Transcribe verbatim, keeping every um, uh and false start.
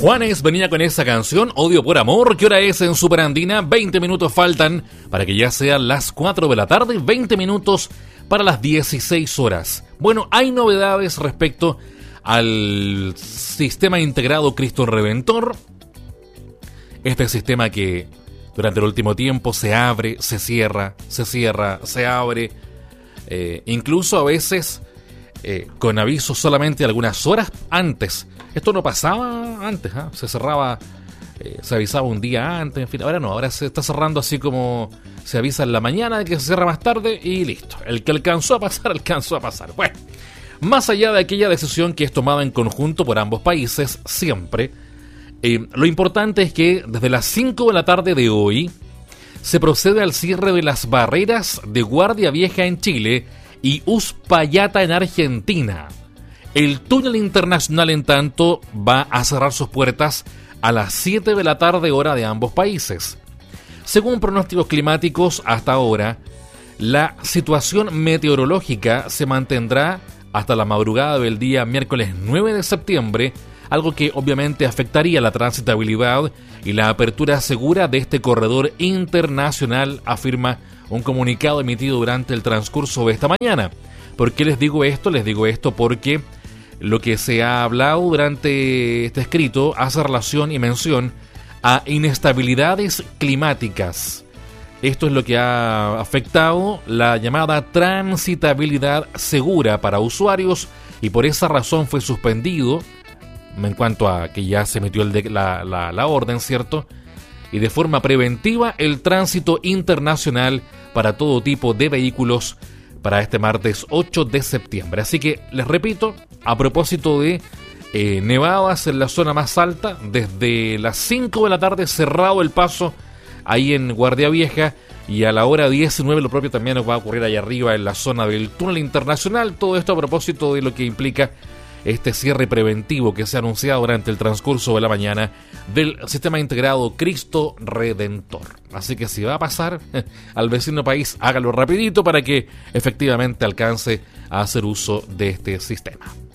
Juanes venía con esa canción, Odio por Amor. ¿Qué hora es en Superandina? veinte minutos faltan para que ya sean las cuatro de la tarde, veinte minutos para las dieciséis horas. Bueno, hay novedades respecto al sistema integrado Cristo Redentor. Este sistema que durante el último tiempo se abre, se cierra, se cierra, se abre. Eh, incluso a veces eh, con aviso solamente algunas horas antes. Esto no pasaba antes, ¿eh? Se cerraba, eh, se avisaba un día antes, en fin. Ahora no, ahora se está cerrando así como se avisa en la mañana de que se cierra más tarde y listo. El que alcanzó a pasar, alcanzó a pasar. Bueno, más allá de aquella decisión que es tomada en conjunto por ambos países, siempre, eh, lo importante es que desde las cinco de la tarde de hoy se procede al cierre de las barreras de Guardia Vieja en Chile y Uspallata en Argentina. El túnel internacional, en tanto, va a cerrar sus puertas a las siete de la tarde hora de ambos países. Según pronósticos climáticos, hasta ahora, la situación meteorológica se mantendrá hasta la madrugada del día miércoles nueve de septiembre, algo que obviamente afectaría la transitabilidad y la apertura segura de este corredor internacional, afirma un comunicado emitido durante el transcurso de esta mañana. ¿Por qué les digo esto? Les digo esto porque lo que se ha hablado durante este escrito hace relación y mención a inestabilidades climáticas. Esto es lo que ha afectado la llamada transitabilidad segura para usuarios y por esa razón fue suspendido, en cuanto a que ya se emitió el de, la, la, la orden, ¿cierto? Y de forma preventiva el tránsito internacional para todo tipo de vehículos para este martes ocho de septiembre. Así que, les repito, a propósito de eh, nevadas en la zona más alta, desde las cinco de la tarde cerrado el paso ahí en Guardia Vieja, y a la hora diecinueve lo propio también nos va a ocurrir allá arriba en la zona del túnel internacional. Todo esto a propósito de lo que implica este cierre preventivo que se ha anunciado durante el transcurso de la mañana del sistema integrado Cristo Redentor. Así que si va a pasar al vecino país, hágalo rapidito para que efectivamente alcance a hacer uso de este sistema.